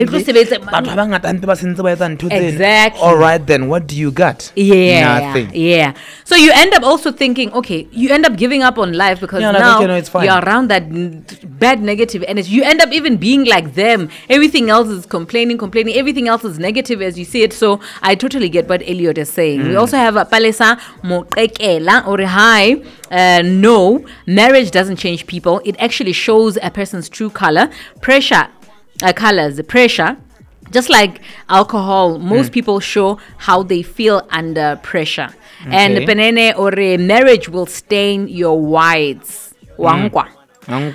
Exactly. All right, then what do you got? Nothing. Yeah. So you end up also thinking, okay, you end up giving up on life because now it's fine. you're around that bad negative energy. You end up even being like them. Everything else is complaining. Everything else is negative as you see it. So I totally get what Elliot is saying. We also have Palesa Moqekela or hi. No, marriage doesn't change people. It actually shows a person's true color. Pressure. Just like alcohol, most people show how they feel under pressure. Okay. And penene or marriage will stain your whites. Wangwa. And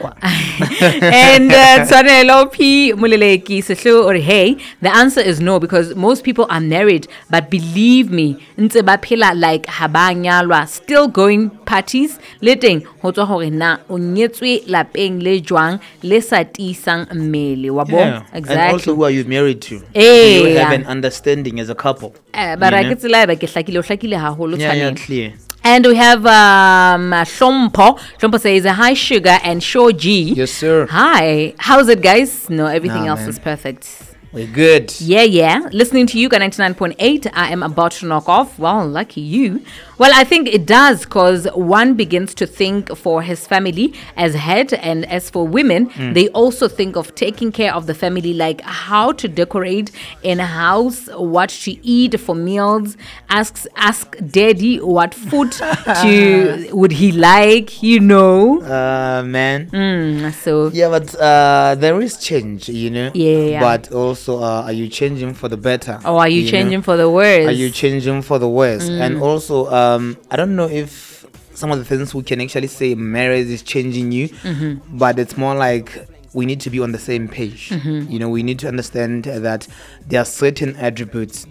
Tsanelo P Muleleki Seslo or hey, the answer is no, because most people are married, but believe me, Ntebapela like Habanyalwa still going parties, letting Hoto Horina Unyetswe Lapeng Le Juang Le Sati Sang Mele Wabo. Exactly. And also, who are you married to? Hey, you have an understanding as a couple. But I get to lie, but clear. And we have Shompo. Shompo says, hi, Sugar and Shoji. Yes, sir. Hi. How's it, guys? No, everything else is perfect. We're good. Yeah. Listening to you, 99.8. I am about to knock off. Well, lucky you. Well, I think it does, because one begins to think for his family as head, and as for women, they also think of taking care of the family, like how to decorate in a house, what to eat for meals, ask daddy what food would he like, man. So yeah, but there is change, Yeah. But also, are you changing for the better? Or are you changing for the worse? Are you changing for the worse? And also, I don't know if some of the things we can actually say marriage is changing you, but it's more like we need to be on the same page. We need to understand that there are certain attributes.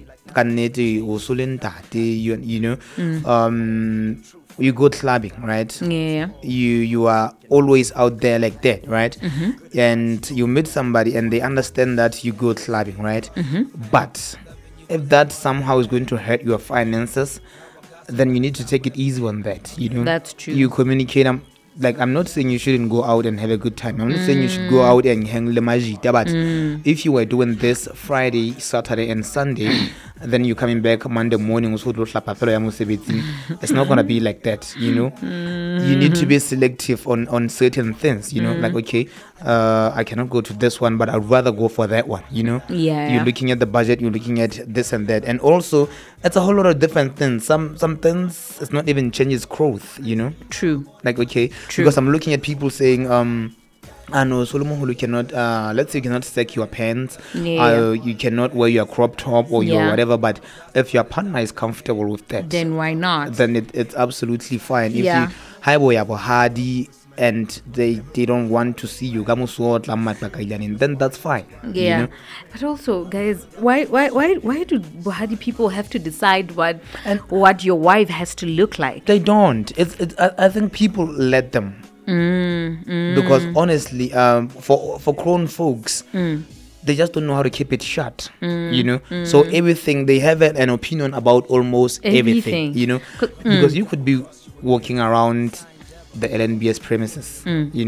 You go clubbing, right? Yeah. You are always out there like that, right? And you meet somebody and they understand that you go clubbing, right? But if that somehow is going to hurt your finances, then you need to take it easy on that. That's true. You communicate. I'm not saying you shouldn't go out and have a good time. I'm not saying you should go out and hang le majita. But if you were doing this Friday, Saturday, and Sunday, then you're coming back Monday morning, it's not gonna be like that. You need to be selective on certain things. Like okay, I cannot go to this one, but I'd rather go for that one. Yeah. You're looking at the budget. You're looking at this and that, and also it's a whole lot of different things. Some things it's not even changes growth. True. Like okay. True. Because I'm looking at people saying, I know Solomon Hulu cannot, let's say you cannot stack your pants, you cannot wear your crop top or your whatever, but if your partner is comfortable with that, then why not? Then it's absolutely fine. If you hardy and they don't want to see you, then that's fine. Yeah. But also, guys, why do Buhadi people have to decide what your wife has to look like? They don't. I think people let them. Because honestly, for grown folks, they just don't know how to keep it shut. So everything, they have an opinion about almost everything. Because you could be walking around the LNBS premises,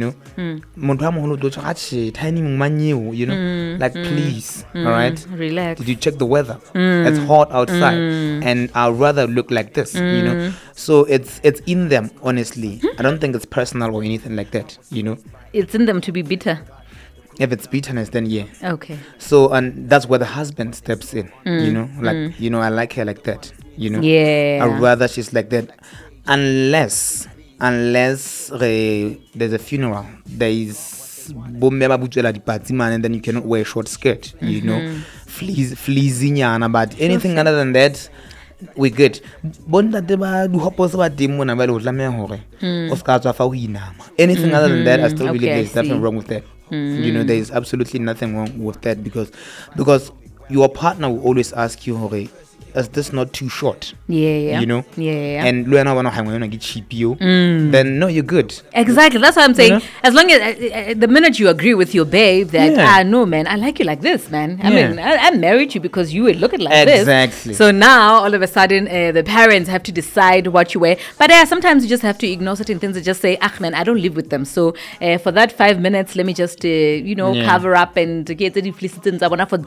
like please, all right, relax. Did you check the weather? It's hot outside, and I'd rather look like this, So it's in them, honestly. I don't think it's personal or anything like that, It's in them to be bitter. If it's bitterness, then yeah. Okay. So, and that's where the husband steps in, I like her like that, Yeah. I'd rather she's like that, unless there's a funeral, there is and then you cannot wear a short skirt, fleezinyana, but anything other than that, we're good. Anything other than that, I still believe there's nothing wrong with that. There's absolutely nothing wrong with that, because your partner will always ask you, is this not too short? Yeah. You know? Yeah. And Luana wanna hang on get cheap you, then no, you're good. Exactly. That's what I'm saying. You know? As long as the minute you agree with your babe that no man, I like you like this, man. I mean, I married you because you would look at like this. Exactly. So now all of a sudden the parents have to decide what you wear. But sometimes you just have to ignore certain things and just say, man, I don't live with them. So for that 5 minutes, let me just cover up and get the